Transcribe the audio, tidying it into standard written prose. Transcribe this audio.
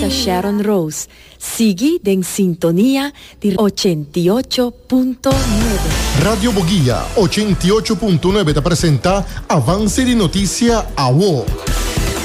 sa Sharon Rose. Sigui in sintonia di 88.9. Radio Boguilla 88.9 te presenta Avance di Notizia a UO.